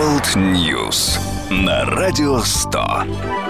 World News на Радио 100.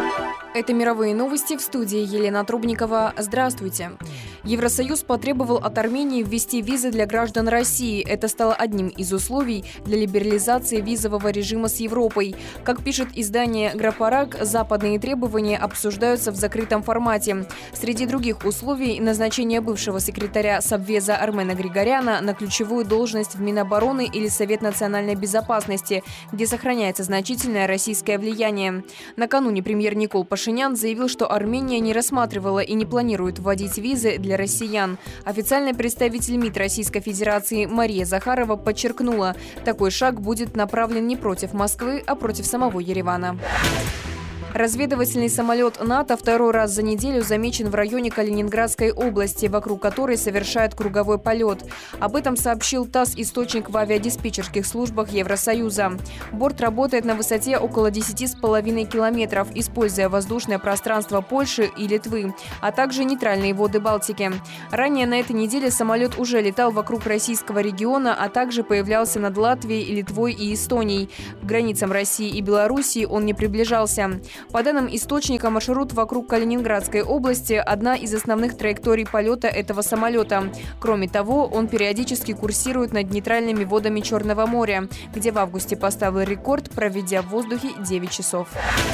Это мировые новости, в студии Елена Трубникова. Здравствуйте. Евросоюз потребовал от Армении ввести визы для граждан России. Это стало одним из условий для либерализации визового режима с Европой. Как пишет издание «Грапарак», западные требования обсуждаются в закрытом формате. Среди других условий – назначение бывшего секретаря Совбеза Армена Григоряна на ключевую должность в Минобороны или Совет национальной безопасности, где сохраняется значительное российское влияние. Накануне премьер Никол Пашинян заявил, что Армения не рассматривала и не планирует вводить визы для россиян. Официальный представитель МИД Российской Федерации Мария Захарова подчеркнула, такой шаг будет направлен не против Москвы, а против самого Еревана. Разведывательный самолет НАТО второй раз за неделю замечен в районе Калининградской области, вокруг которой совершает круговой полет. Об этом сообщил ТАСС источник в авиадиспетчерских службах Евросоюза. Борт работает на высоте около 10,5 километров, используя воздушное пространство Польши и Литвы, а также нейтральные воды Балтики. Ранее на этой неделе самолет уже летал вокруг российского региона, а также появлялся над Латвией, Литвой и Эстонией. К границам России и Белоруссии он не приближался. По данным источника, маршрут вокруг Калининградской области – одна из основных траекторий полета этого самолета. Кроме того, он периодически курсирует над нейтральными водами Черного моря, где в августе поставил рекорд, проведя в воздухе 9 часов.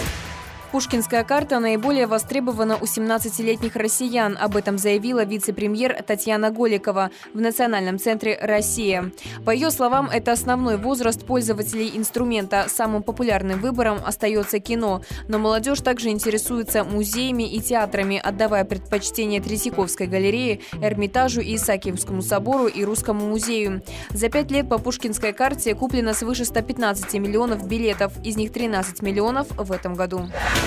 Пушкинская карта наиболее востребована у 17-летних россиян. Об этом заявила вице-премьер Татьяна Голикова в Национальном центре «Россия». По ее словам, это основной возраст пользователей инструмента. Самым популярным выбором остается кино. Но молодежь также интересуется музеями и театрами, отдавая предпочтение Третьяковской галерее, Эрмитажу, Исаакиевскому собору и Русскому музею. За 5 лет по Пушкинской карте куплено свыше 115 миллионов билетов, из них 13 миллионов в этом году.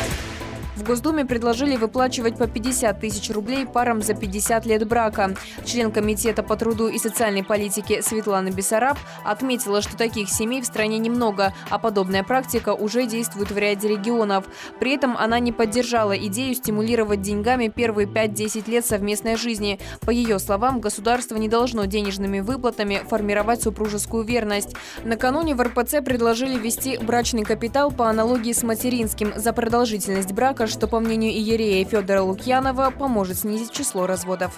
В Госдуме предложили выплачивать по 50 тысяч рублей парам за 50 лет брака. Член Комитета по труду и социальной политике Светлана Бессараб отметила, что таких семей в стране немного, а подобная практика уже действует в ряде регионов. При этом она не поддержала идею стимулировать деньгами первые 5-10 лет совместной жизни. По ее словам, государство не должно денежными выплатами формировать супружескую верность. Накануне в РПЦ предложили ввести брачный капитал по аналогии с материнским за продолжительность брака, что, по мнению иерея Федора Лукьянова, поможет снизить число разводов.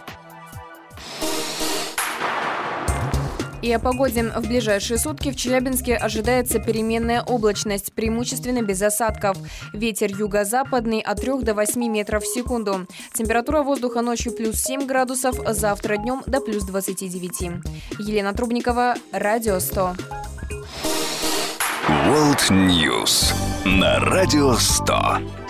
И о погоде. В ближайшие сутки в Челябинске ожидается переменная облачность, преимущественно без осадков. Ветер юго-западный от 3 до 8 метров в секунду. Температура воздуха ночью плюс 7 градусов, завтра днем до плюс 29. Елена Трубникова, Радио 100. World News на Радио 100.